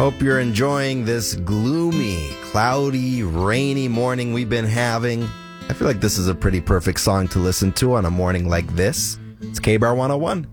Hope you're enjoying this gloomy, cloudy, rainy morning we've been having. I feel like this is a pretty perfect song to listen to on a morning like this. It's K-Bar 101.